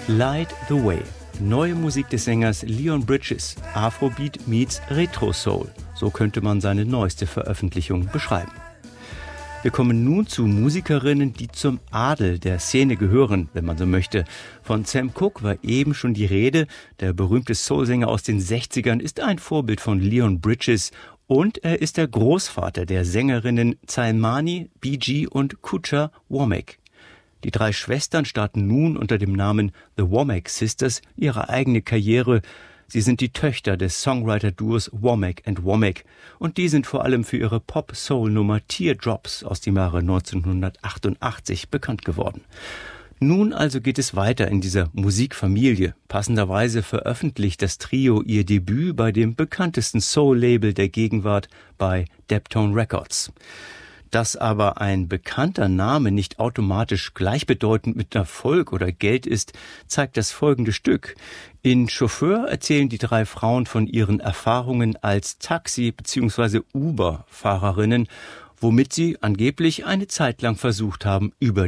Light the Way. Neue Musik des Sängers Leon Bridges. Afrobeat meets Retro Soul. So könnte man seine neueste Veröffentlichung beschreiben. Wir kommen nun zu Musikerinnen, die zum Adel der Szene gehören, wenn man so möchte. Von Sam Cooke war eben schon die Rede. Der berühmte Soulsänger aus den 60ern ist ein Vorbild von Leon Bridges. Und er ist der Großvater der Sängerinnen Zailmani, BG und Kucha Womack. Die drei Schwestern starten nun unter dem Namen The Womack Sisters ihre eigene Karriere. Sie sind die Töchter des Songwriter-Duos Womack & Womack. Und die sind vor allem für ihre Pop-Soul-Nummer Teardrops aus dem Jahre 1988 bekannt geworden. Nun also geht es weiter in dieser Musikfamilie. Passenderweise veröffentlicht das Trio ihr Debüt bei dem bekanntesten Soul-Label der Gegenwart, bei Deptone Records. Dass aber ein bekannter Name nicht automatisch gleichbedeutend mit Erfolg oder Geld ist, zeigt das folgende Stück. In Chauffeur erzählen die drei Frauen von ihren Erfahrungen als Taxi- bzw. Uber-Fahrerinnen, womit sie angeblich eine Zeit lang versucht haben, über